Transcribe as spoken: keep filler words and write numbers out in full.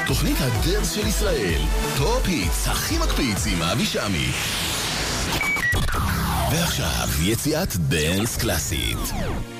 תוכנית הדרס של ישראל. טופ היטס הכי מקפיץ עם אבי שמי. ועכשיו יציאת דנס קלאסית.